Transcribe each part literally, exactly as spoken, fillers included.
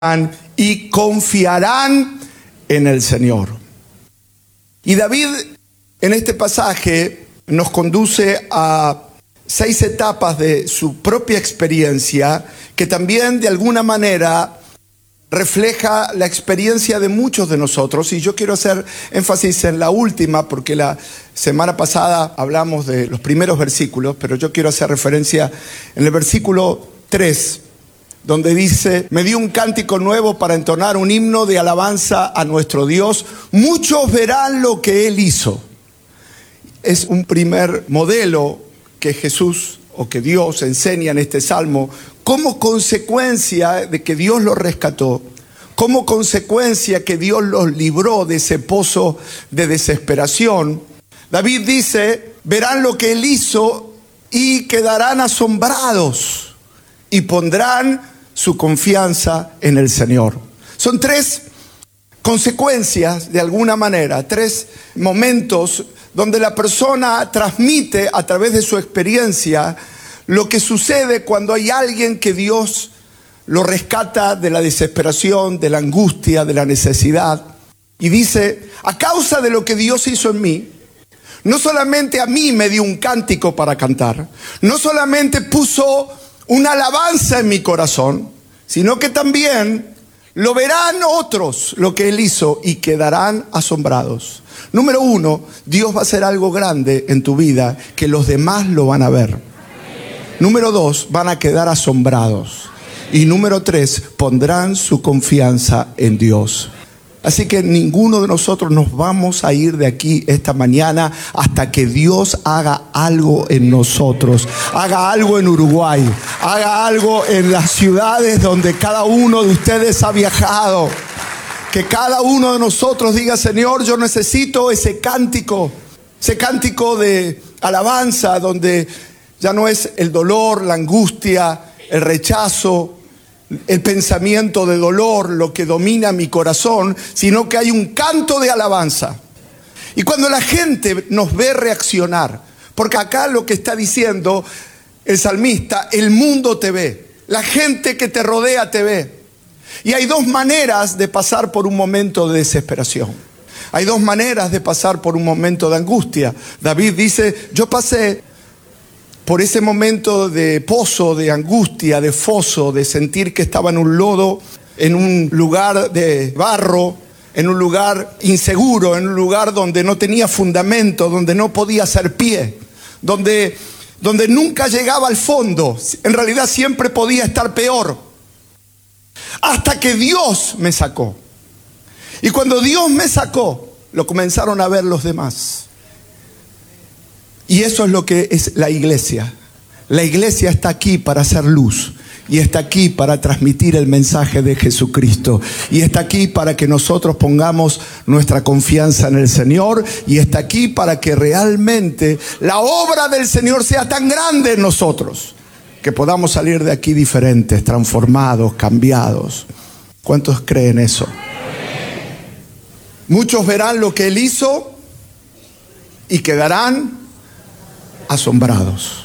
y confiarán en el Señor. Y David en este pasaje nos conduce a seis etapas de su propia experiencia que también de alguna manera refleja la experiencia de muchos de nosotros. Y yo quiero hacer énfasis en la última porque la semana pasada hablamos de los primeros versículos, pero yo quiero hacer referencia en el versículo tres, donde dice: me dio un cántico nuevo para entonar un himno de alabanza a nuestro Dios. Muchos verán lo que Él hizo. Es un primer modelo que Jesús o que Dios enseña en este salmo como consecuencia de que Dios los rescató, como consecuencia que Dios los libró de ese pozo de desesperación. David dice: verán lo que Él hizo y quedarán asombrados y pondrán su confianza en el Señor. Son tres consecuencias, de alguna manera, tres momentos donde la persona transmite a través de su experiencia lo que sucede cuando hay alguien que Dios lo rescata de la desesperación, de la angustia, de la necesidad. Y dice: a causa de lo que Dios hizo en mí, no solamente a mí me dio un cántico para cantar, no solamente puso una alabanza en mi corazón, sino que también lo verán otros lo que Él hizo y quedarán asombrados. Número uno, Dios va a hacer algo grande en tu vida que los demás lo van a ver. Número dos, van a quedar asombrados. Y número tres, pondrán su confianza en Dios. Así que ninguno de nosotros nos vamos a ir de aquí esta mañana hasta que Dios haga algo en nosotros, haga algo en Uruguay, haga algo en las ciudades donde cada uno de ustedes ha viajado. Que cada uno de nosotros diga: Señor, yo necesito ese cántico, ese cántico de alabanza donde ya no es el dolor, la angustia, el rechazo, el pensamiento de dolor lo que domina mi corazón, sino que hay un canto de alabanza. Y cuando la gente nos ve reaccionar, porque acá lo que está diciendo el salmista: el mundo te ve, la gente que te rodea te ve. Y hay dos maneras de pasar por un momento de desesperación. Hay dos maneras de pasar por un momento de angustia. David dice: yo pasé por ese momento de pozo, de angustia, de foso, de sentir que estaba en un lodo, en un lugar de barro, en un lugar inseguro, en un lugar donde no tenía fundamento, donde no podía hacer pie, donde, donde nunca llegaba al fondo. En realidad siempre podía estar peor. Hasta que Dios me sacó. Y cuando Dios me sacó, lo comenzaron a ver los demás. Y eso es lo que es la iglesia. La iglesia está aquí para hacer luz. Y está aquí para transmitir el mensaje de Jesucristo. Y está aquí para que nosotros pongamos nuestra confianza en el Señor. Y está aquí para que realmente la obra del Señor sea tan grande en nosotros que podamos salir de aquí diferentes, transformados, cambiados. ¿Cuántos creen eso? Muchos verán lo que Él hizo y quedarán asombrados.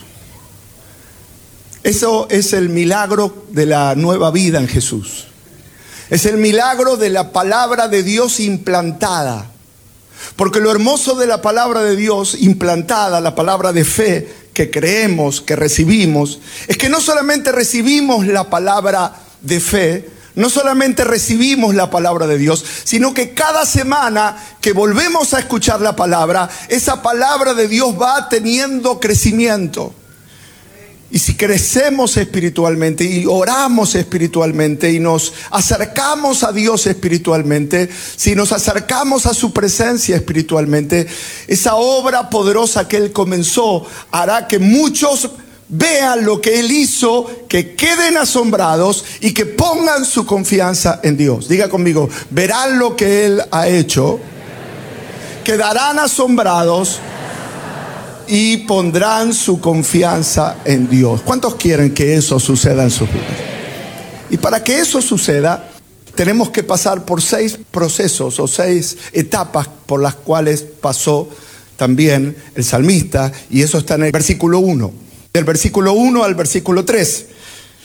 Eso es el milagro de la nueva vida en Jesús. Es el milagro de la palabra de Dios implantada. Porque lo hermoso de la palabra de Dios implantada, la palabra de fe que creemos, que recibimos, es que no solamente recibimos la palabra de fe, no solamente recibimos la palabra de Dios, sino que cada semana que volvemos a escuchar la palabra, esa palabra de Dios va teniendo crecimiento. Y si crecemos espiritualmente y oramos espiritualmente y nos acercamos a Dios espiritualmente, si nos acercamos a su presencia espiritualmente, esa obra poderosa que Él comenzó hará que muchos vean lo que Él hizo, que queden asombrados y que pongan su confianza en Dios. Diga conmigo: verán lo que Él ha hecho, quedarán asombrados y pondrán su confianza en Dios. ¿Cuántos quieren que eso suceda en sus vidas? Y para que eso suceda, tenemos que pasar por seis procesos o seis etapas por las cuales pasó también el salmista. Y eso está en el versículo uno. Del versículo uno al versículo tres.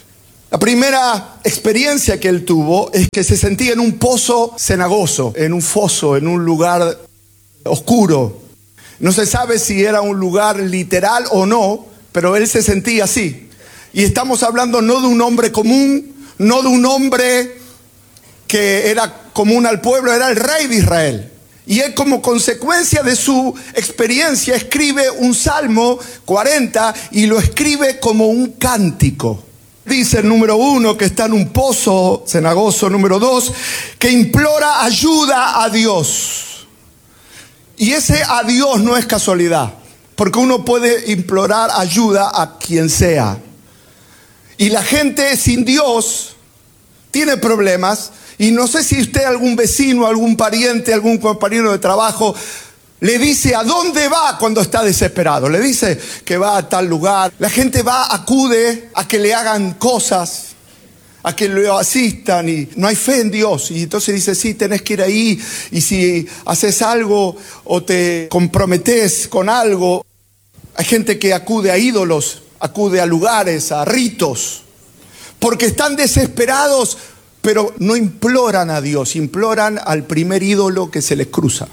La primera experiencia que él tuvo es que se sentía en un pozo cenagoso, en un foso, en un lugar oscuro. No se sabe si era un lugar literal o no, pero él se sentía así. Y estamos hablando no de un hombre común, no de un hombre que era común al pueblo, era el rey de Israel. Y él, como consecuencia de su experiencia, escribe un Salmo cuarenta y lo escribe como un cántico. Dice, número uno, que está en un pozo cenagoso. Número dos, que implora ayuda a Dios. Y ese a Dios no es casualidad, porque uno puede implorar ayuda a quien sea. Y la gente sin Dios tiene problemas. Y no sé si usted, algún vecino, algún pariente, algún compañero de trabajo, le dice a dónde va cuando está desesperado. Le dice que va a tal lugar. La gente va, acude a que le hagan cosas, a que lo asistan, y no hay fe en Dios. Y entonces dice, sí, tenés que ir ahí. Y si haces algo o te comprometes con algo. Hay gente que acude a ídolos, acude a lugares, a ritos, porque están desesperados. Pero no imploran a Dios, imploran al primer ídolo que se les cruza.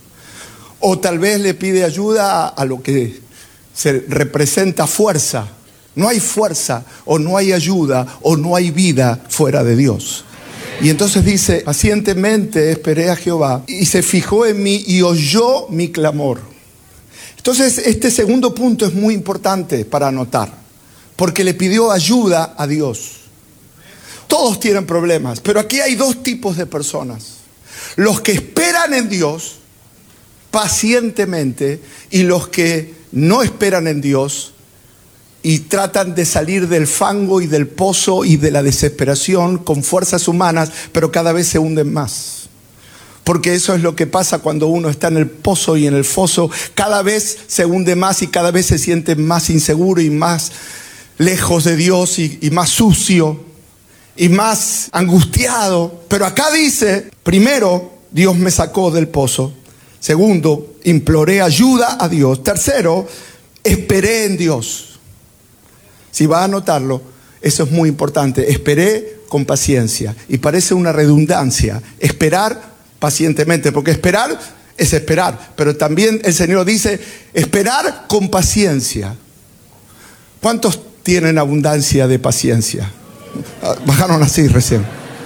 O tal vez le pide ayuda a lo que se representa fuerza. No hay fuerza, o no hay ayuda, o no hay vida fuera de Dios. Y entonces dice, pacientemente esperé a Jehová, y se fijó en mí y oyó mi clamor. Entonces este segundo punto es muy importante para anotar, porque le pidió ayuda a Dios. Todos tienen problemas, pero aquí hay dos tipos de personas. Los que esperan en Dios pacientemente y los que no esperan en Dios y tratan de salir del fango y del pozo y de la desesperación con fuerzas humanas, pero cada vez se hunden más. Porque eso es lo que pasa cuando uno está en el pozo y en el foso. Cada vez se hunde más y cada vez se siente más inseguro y más lejos de Dios y, y más sucio y más angustiado. Pero acá dice, primero, Dios me sacó del pozo. Segundo, imploré ayuda a Dios. Tercero, esperé en Dios. Si va a anotarlo, eso es muy importante. Esperé con paciencia. Y parece una redundancia. Esperar pacientemente, porque esperar es esperar. Pero también el Señor dice, esperar con paciencia. ¿Cuántos tienen abundancia de paciencia? Bajaron así recién.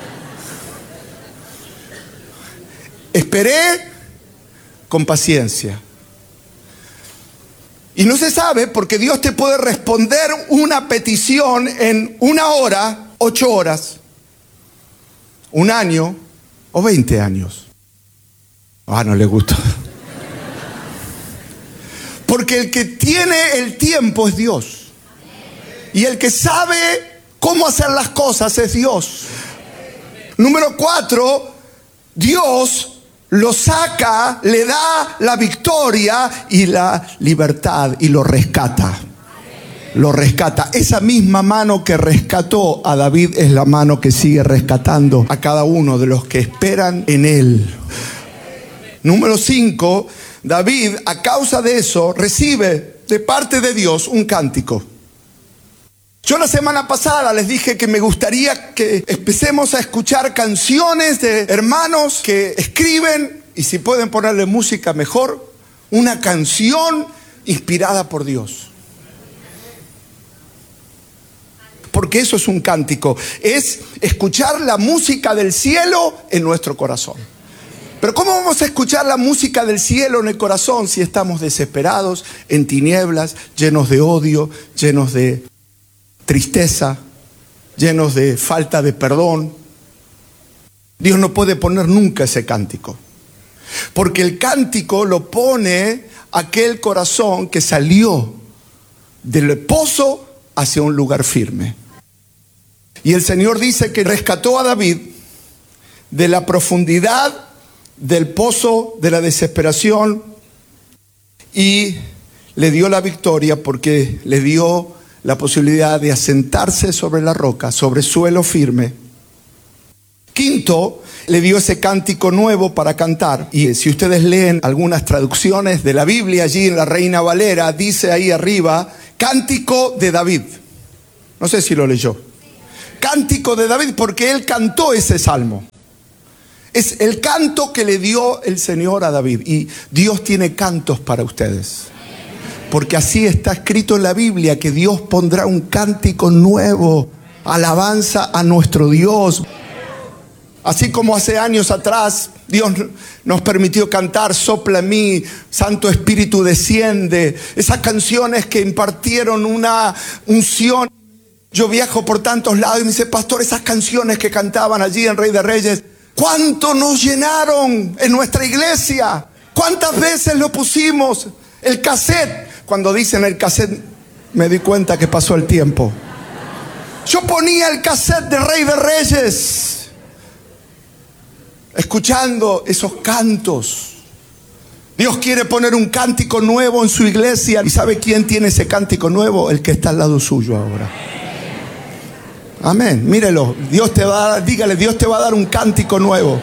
Esperé con paciencia. Y no se sabe, porque Dios te puede responder una petición en una hora, ocho horas, un año o veinte años. Ah, no le gusta. Porque el que tiene el tiempo es Dios. Y el que sabe cómo hacer las cosas es Dios. Número cuatro, Dios lo saca, le da la victoria y la libertad y lo rescata. Lo rescata. Esa misma mano que rescató a David es la mano que sigue rescatando a cada uno de los que esperan en él. Número cinco, David, a causa de eso, recibe de parte de Dios un cántico. Yo la semana pasada les dije que me gustaría que empecemos a escuchar canciones de hermanos que escriben, y si pueden ponerle música mejor, una canción inspirada por Dios. Porque eso es un cántico, es escuchar la música del cielo en nuestro corazón. Pero ¿cómo vamos a escuchar la música del cielo en el corazón si estamos desesperados, en tinieblas, llenos de odio, llenos de tristeza, llenos de falta de perdón? Dios no puede poner nunca ese cántico, porque el cántico lo pone aquel corazón que salió del pozo hacia un lugar firme. Y el Señor dice que rescató a David de la profundidad del pozo de la desesperación y le dio la victoria, porque le dio la posibilidad de asentarse sobre la roca, sobre suelo firme. Quinto, le dio ese cántico nuevo para cantar. Y si ustedes leen algunas traducciones de la Biblia, allí en la Reina Valera, dice ahí arriba, cántico de David. No sé si lo leyó. cántico de David porque él cantó ese salmo. Es el canto que le dio el Señor a David. Y Dios tiene cantos para ustedes. Porque así está escrito en la Biblia, que Dios pondrá un cántico nuevo. Alabanza a nuestro Dios. Así como hace años atrás Dios nos permitió cantar Sopla en mí, Santo Espíritu desciende. Esas canciones que impartieron una unción. Yo viajo por tantos lados y me dice, pastor, esas canciones que cantaban allí en Rey de Reyes, ¿cuánto nos llenaron en nuestra iglesia? ¿Cuántas veces lo pusimos? El cassette. Cuando dicen el cassette, me di cuenta que pasó el tiempo. Yo ponía el cassette de Rey de Reyes, escuchando esos cantos. Dios quiere poner un cántico nuevo en su iglesia. ¿Y sabe quién tiene ese cántico nuevo? El que está al lado suyo ahora. Amén. Mírelo. Dios te va a dar, dígale, Dios te va a dar un cántico nuevo.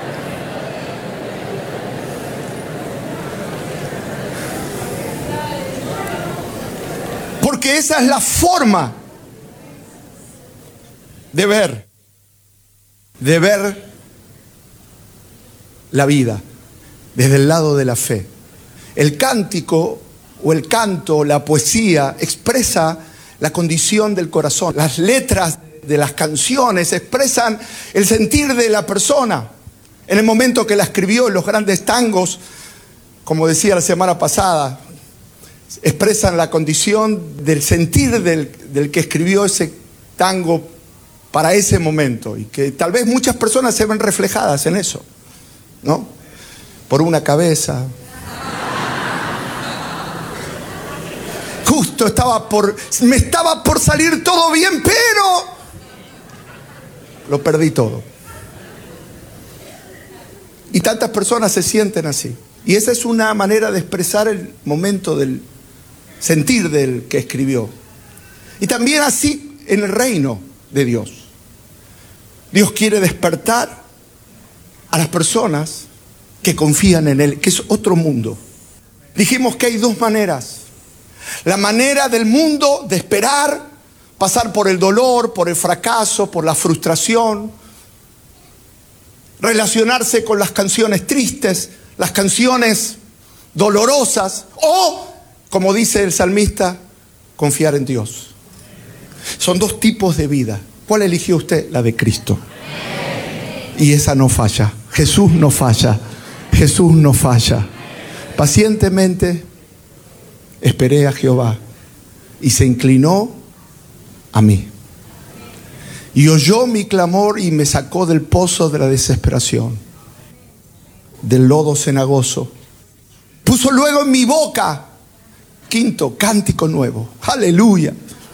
Porque esa es la forma de ver, de ver la vida desde el lado de la fe. El cántico o el canto, la poesía, expresa la condición del corazón. Las letras de las canciones expresan el sentir de la persona. En el momento que la escribió, los grandes tangos, como decía la semana pasada, expresan la condición del sentir del, del que escribió ese tango para ese momento. Y que tal vez muchas personas se ven reflejadas en eso, ¿no? Por una cabeza. Justo estaba por, me estaba por salir todo bien, pero lo perdí todo. Y tantas personas se sienten así. Y esa es una manera de expresar el momento del sentir del que escribió. Y también así en el reino de Dios. Dios quiere despertar a las personas que confían en Él, que es otro mundo. Dijimos que hay dos maneras. La manera del mundo de esperar, pasar por el dolor, por el fracaso, por la frustración, relacionarse con las canciones tristes, las canciones dolorosas, o, como dice el salmista, confiar en Dios. Son dos tipos de vida. ¿Cuál eligió usted? La de Cristo. Y esa no falla. Jesús no falla. Jesús no falla. Pacientemente esperé a Jehová y se inclinó a mí. Y oyó mi clamor y me sacó del pozo de la desesperación, del lodo cenagoso. Puso luego en mi boca, quinto, cántico nuevo. Aleluya.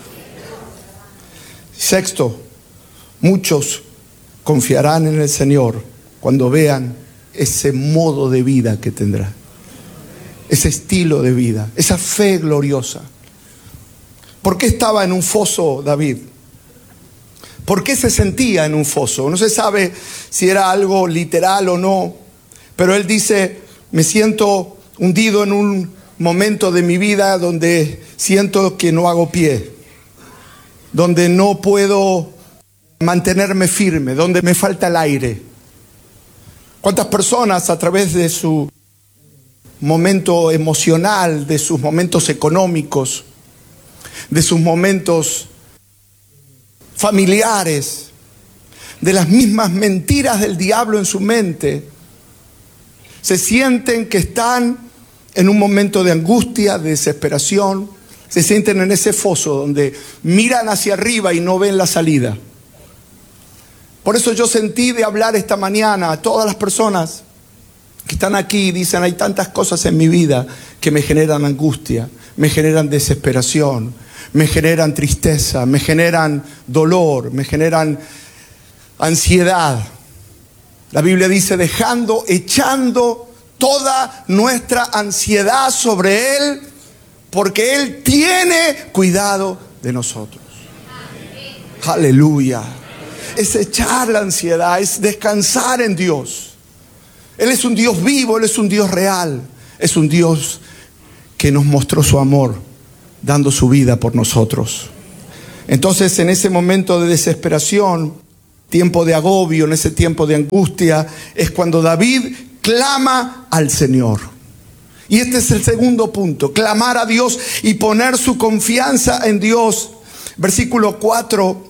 Sexto, muchos confiarán en el Señor cuando vean ese modo de vida que tendrá, ese estilo de vida, esa fe gloriosa. ¿Por qué estaba en un foso David? ¿Por qué se sentía en un foso? No se sabe si era algo literal o no, pero él dice, me siento hundido en un momento de mi vida donde siento que no hago pie, donde no puedo mantenerme firme, donde me falta el aire. ¿Cuántas personas a través de su momento emocional, de sus momentos económicos, de sus momentos familiares, de las mismas mentiras del diablo en su mente, se sienten que están en un momento de angustia, de desesperación, se sienten en ese foso donde miran hacia arriba y no ven la salida? Por eso yo sentí de hablar esta mañana a todas las personas que están aquí y dicen, hay tantas cosas en mi vida que me generan angustia, me generan desesperación, me generan tristeza, me generan dolor, me generan ansiedad. La Biblia dice, dejando, echando toda nuestra ansiedad sobre Él, porque Él tiene cuidado de nosotros. Aleluya. Es echar la ansiedad, es descansar en Dios. Él es un Dios vivo, Él es un Dios real. Es un Dios que nos mostró su amor, dando su vida por nosotros. Entonces, en ese momento de desesperación, tiempo de agobio, en ese tiempo de angustia, es cuando David clama al Señor. Y este es el segundo punto, clamar a Dios y poner su confianza en Dios. Versículo cuatro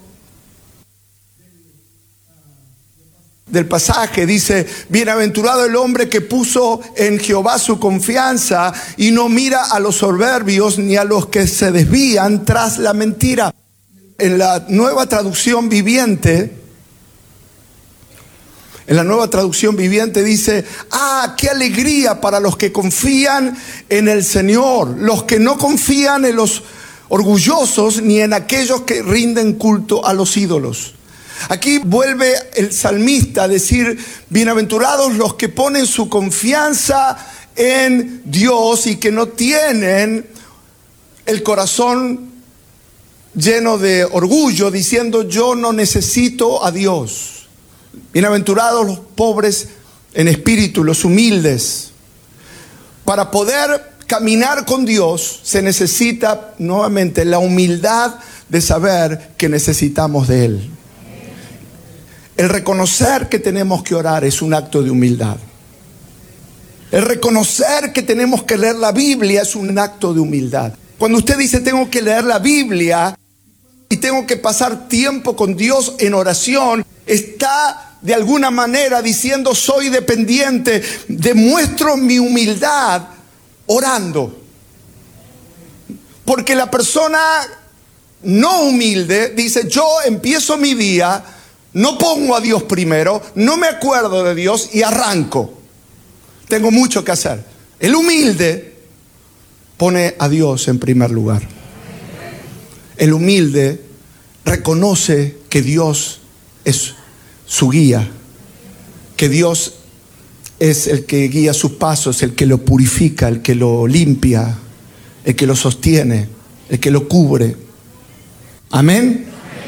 del pasaje dice: bienaventurado el hombre que puso en Jehová su confianza y no mira a los soberbios ni a los que se desvían tras la mentira. En la nueva traducción viviente, en la nueva traducción viviente dice: ah, qué alegría para los que confían en el Señor, los que no confían en los orgullosos ni en aquellos que rinden culto a los ídolos. Aquí vuelve el salmista a decir: bienaventurados los que ponen su confianza en Dios y que no tienen el corazón lleno de orgullo, diciendo yo no necesito a Dios. Bienaventurados los pobres en espíritu, los humildes. Para poder caminar con Dios se necesita nuevamente la humildad de saber que necesitamos de Él. El reconocer que tenemos que orar es un acto de humildad. El reconocer que tenemos que leer la Biblia es un acto de humildad. Cuando usted dice tengo que leer la Biblia y tengo que pasar tiempo con Dios en oración, está de alguna manera diciendo soy dependiente, demuestro mi humildad orando. Porque la persona no humilde dice yo empiezo mi día, no pongo a Dios primero, no me acuerdo de Dios y arranco. Tengo mucho que hacer. El humilde pone a Dios en primer lugar. El humilde reconoce que Dios es su guía, que Dios es el que guía sus pasos, el que lo purifica, el que lo limpia, el que lo sostiene, el que lo cubre. Amén.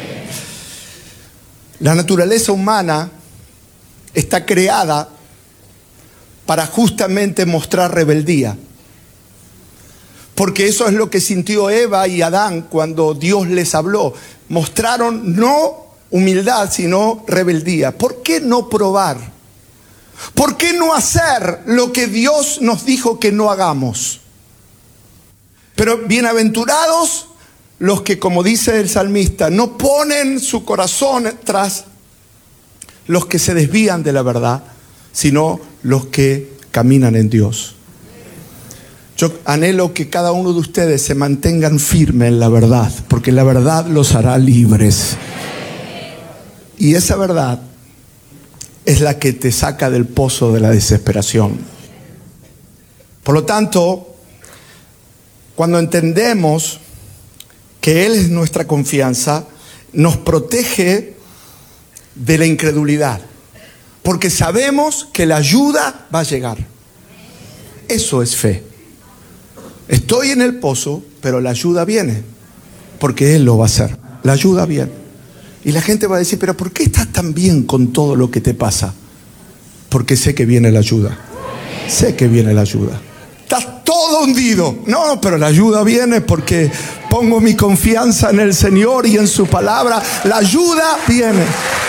La naturaleza humana está creada para justamente mostrar rebeldía. Porque eso es lo que sintió Eva y Adán cuando Dios les habló. Mostraron no humildad, sino rebeldía. ¿Por qué no probar? ¿Por qué no hacer lo que Dios nos dijo que no hagamos? Pero bienaventurados los que, como dice el salmista, no ponen su corazón tras los que se desvían de la verdad, sino los que caminan en Dios. Yo anhelo que cada uno de ustedes se mantengan firmes en la verdad, porque la verdad los hará libres. Y esa verdad es la que te saca del pozo de la desesperación. Por lo tanto, cuando entendemos que Él es nuestra confianza, nos protege de la incredulidad, porque sabemos que la ayuda va a llegar. Eso es fe. Estoy en el pozo, pero la ayuda viene, porque Él lo va a hacer. La ayuda viene. Y la gente va a decir, pero ¿por qué estás tan bien con todo lo que te pasa? Porque sé que viene la ayuda. Sé que viene la ayuda. Estás todo hundido. No, pero la ayuda viene porque pongo mi confianza en el Señor y en su palabra. La ayuda viene.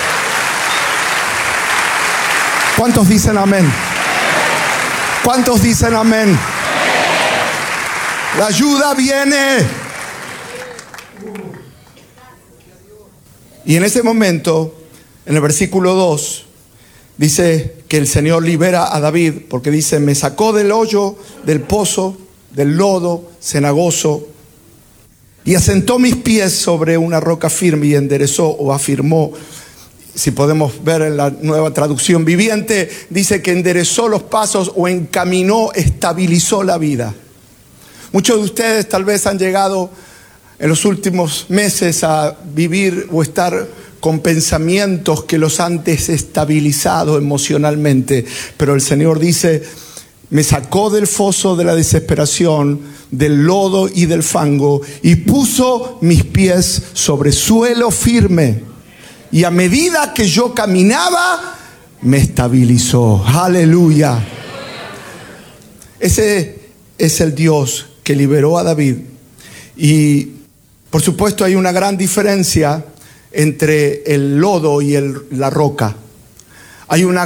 ¿Cuántos dicen amén? ¿Cuántos dicen amén? La ayuda viene. Y en ese momento, en el versículo dos, dice que el Señor libera a David, porque dice, me sacó del hoyo, del pozo, del lodo cenagoso, y asentó mis pies sobre una roca firme y enderezó o afirmó. Si podemos ver en la nueva traducción viviente, dice que enderezó los pasos o encaminó, estabilizó la vida. Muchos de ustedes tal vez han llegado en los últimos meses a vivir o estar con pensamientos que los han desestabilizado emocionalmente. Pero el Señor dice, me sacó del foso de la desesperación, del lodo y del fango, y puso mis pies sobre suelo firme. Y a medida que yo caminaba, me estabilizó. Aleluya. Ese es el Dios que liberó a David. Y Por supuesto, hay una gran diferencia entre el lodo y el, la roca. Hay una